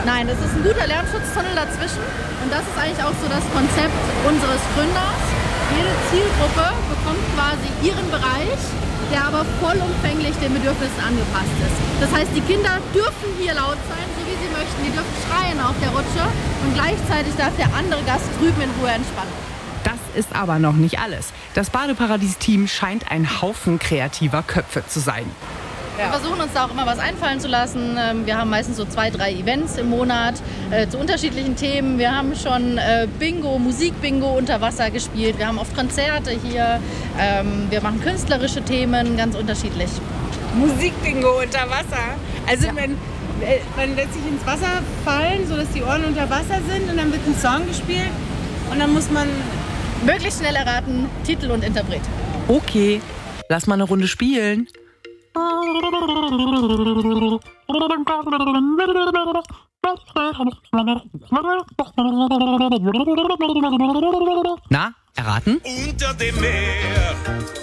Nein, das ist ein guter Lärmschutztunnel dazwischen. Und das ist eigentlich auch so das Konzept unseres Gründers. Jede Zielgruppe bekommt quasi ihren Bereich, der aber vollumfänglich den Bedürfnissen angepasst ist. Das heißt, die Kinder dürfen hier laut sein, so wie sie möchten. Die dürfen schreien auf der Rutsche und gleichzeitig darf der andere Gast drüben in Ruhe entspannen. Das ist aber noch nicht alles. Das Badeparadies-Team scheint ein Haufen kreativer Köpfe zu sein. Wir versuchen uns da auch immer was einfallen zu lassen. Wir haben meistens so 2, 3 Events im Monat zu unterschiedlichen Themen. Wir haben schon Bingo, Musikbingo unter Wasser gespielt. Wir haben oft Konzerte hier. Wir machen künstlerische Themen, ganz unterschiedlich. Musikbingo unter Wasser? Also man lässt sich ins Wasser fallen, sodass die Ohren unter Wasser sind und dann wird ein Song gespielt und dann muss man möglichst schnell erraten, Titel und Interpret. Okay, lass mal eine Runde spielen. Na, erraten? Unter dem Meer,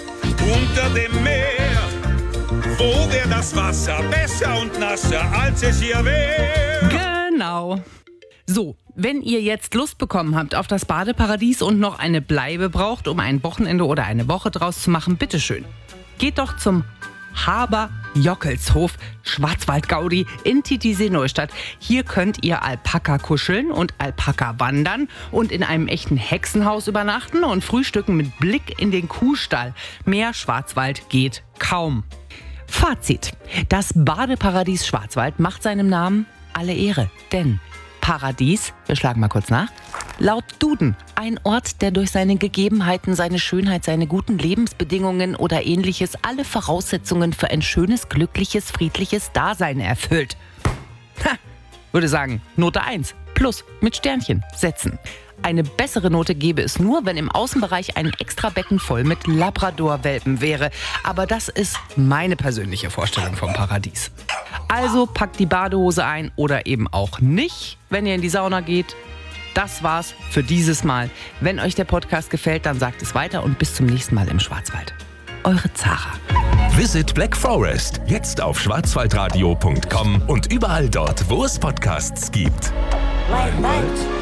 wo wär das Wasser besser und nasser, als es hier wäre? Genau. So, wenn ihr jetzt Lust bekommen habt auf das Badeparadies und noch eine Bleibe braucht, um ein Wochenende oder eine Woche draus zu machen, bitteschön. Geht doch zum Haber-Jockelshof Schwarzwald-Gaudi in Titisee-Neustadt. Hier könnt ihr Alpaka kuscheln und Alpaka wandern und in einem echten Hexenhaus übernachten und frühstücken mit Blick in den Kuhstall. Mehr Schwarzwald geht kaum. Fazit: Das Badeparadies Schwarzwald macht seinem Namen alle Ehre, denn Paradies, wir schlagen mal kurz nach, laut Duden ein Ort, der durch seine Gegebenheiten, seine Schönheit, seine guten Lebensbedingungen oder ähnliches alle Voraussetzungen für ein schönes, glückliches, friedliches Dasein erfüllt. Würde sagen, Note 1, plus mit Sternchen setzen. Eine bessere Note gäbe es nur, wenn im Außenbereich ein Extrabecken voll mit Labrador-Welpen wäre. Aber das ist meine persönliche Vorstellung vom Paradies. Also packt die Badehose ein oder eben auch nicht, wenn ihr in die Sauna geht. Das war's für dieses Mal. Wenn euch der Podcast gefällt, dann sagt es weiter und bis zum nächsten Mal im Schwarzwald. Eure Zara. Visit Black Forest jetzt auf schwarzwaldradio.com und überall dort, wo es Podcasts gibt. Right.